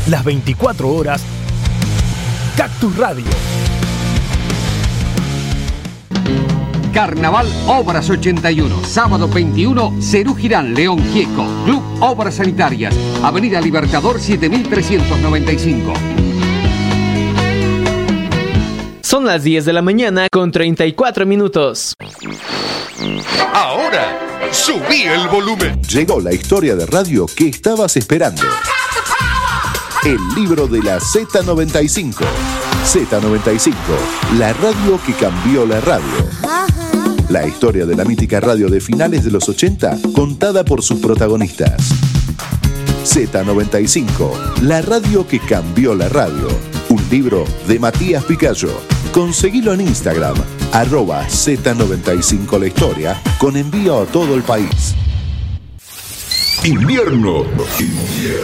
las 24 horas, Cactus Radio. Carnaval Obras 81, sábado 21, Cerú Girán, León Gieco, Club Obras Sanitarias, Avenida Libertador 7395. Son las 10 de la mañana con 34 minutos. Ahora, subí el volumen. Llegó la historia de radio que estabas esperando. El libro de la Z95. Z95, la radio que cambió la radio. La historia de la mítica radio de finales de los 80, contada por sus protagonistas. Z95, la radio que cambió la radio. Un libro de Matías Picayo. Conseguilo en Instagram, @Z95 la historia, con envío a todo el país. Invierno.